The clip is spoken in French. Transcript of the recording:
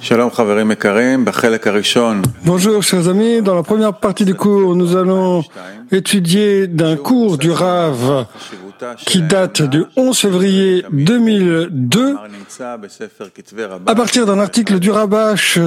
Bonjour chers amis, dans la première partie du cours, nous allons étudier d'un cours du Rav qui date du 11 février 2002 à partir d'un article du Rabash